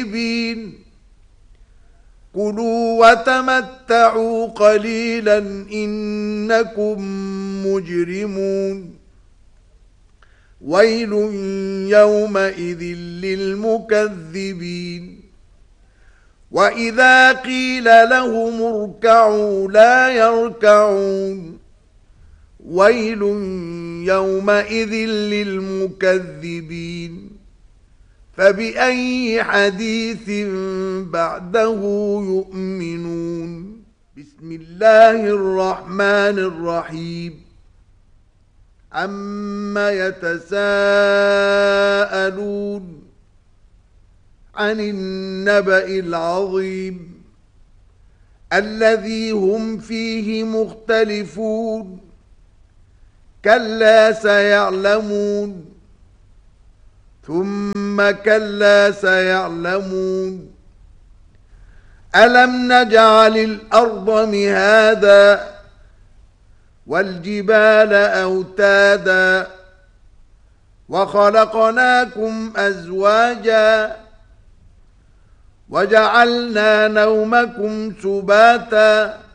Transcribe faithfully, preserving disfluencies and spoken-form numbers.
كلوا وتمتعوا قليلا إنكم مجرمون ويل يومئذ للمكذبين وإذا قيل لهم اركعوا لا يركعون ويل يومئذ للمكذبين فبأي حديث بعده يؤمنون بسم الله الرحمن الرحيم عما يتساءلون عن النبأ العظيم الذي هم فيه مختلفون كلا سيعلمون ثم كلا سيعلمون ألم نجعل الأرض مهادا والجبال أوتادا وخلقناكم أزواجا وجعلنا نومكم سباتا